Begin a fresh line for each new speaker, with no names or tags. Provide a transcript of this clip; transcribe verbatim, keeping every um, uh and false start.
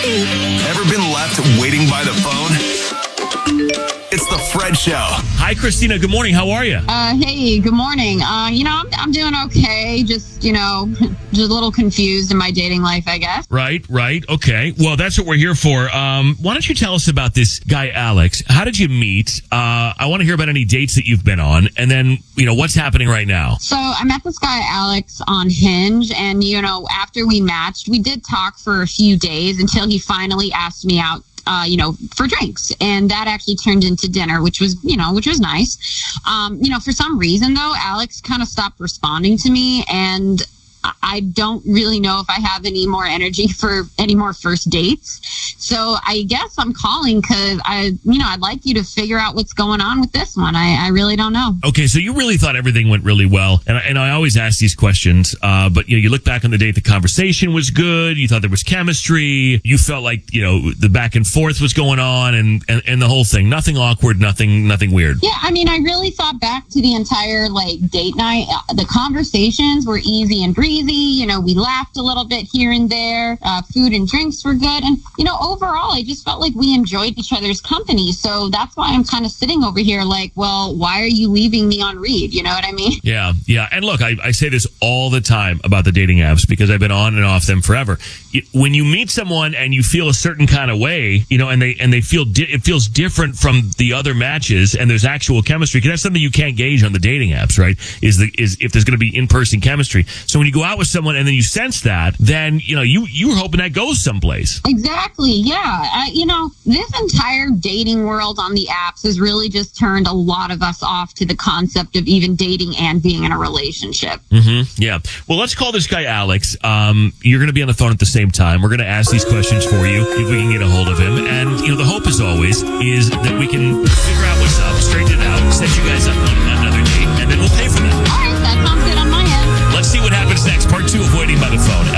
Ever been left waiting by the phone? It's the Fred Show.
Hi, Christina. Good morning. How are you?
Uh, hey, good morning. Uh, you know, I'm, I'm doing okay. Just, you know, just a little confused in my dating life, I guess.
Right, right. Okay. Well, that's what we're here for. Um, why don't you tell us about this guy, Alex? How did you meet? Uh, I want to hear about any dates that you've been on. And then, you know, what's happening right now?
So I met this guy, Alex, on Hinge. And, you know, after we matched, we did talk for a few days until he finally asked me out. Uh, you know, for drinks. And that actually turned into dinner, which was, you know, which was nice. Um, you know, for some reason, though, Alex kind of stopped responding to me. And I don't really know if I have any more energy for any more first dates. So I guess I'm calling because I, you know, I'd like you to figure out what's going on with this one. I, I really don't know.
Okay, so you really thought everything went really well. And I, and I always ask these questions, uh, but, you know, you look back on the date, the conversation was good. You thought there was chemistry. You felt like, you know, the back and forth was going on and, and, and the whole thing. Nothing awkward, nothing, nothing weird.
Yeah, I mean, I really thought back to the entire, like, date night. The conversations were easy and breezy. You know, we laughed a little bit here and there. Uh, food and drinks were good. And, you know, overall, I just felt like we enjoyed each other's company. So that's why I'm kind of sitting over here like, well, why are you leaving me on read? You know what I mean?
Yeah, yeah. And look, I, I say this all the time about the dating apps because I've been on and off them forever. It, when you meet someone and you feel a certain kind of way, you know, and they and they feel di- it feels different from the other matches and there's actual chemistry, because that's something you can't gauge on the dating apps, right? Is the is if there's going to be in-person chemistry. So when you go out with someone and then you sense that, then, you know, you, you're hoping that goes someplace.
Exactly. Yeah. I, you know, this entire dating world on the apps has really just turned a lot of us off to the concept of even dating and being in a relationship.
Mm-hmm. Yeah. Well, let's call this guy Alex. Um, you're going to be on the phone at the same time. We're going to ask these questions for you if we can get a hold of him. And, you know, the hope, as always, is that we can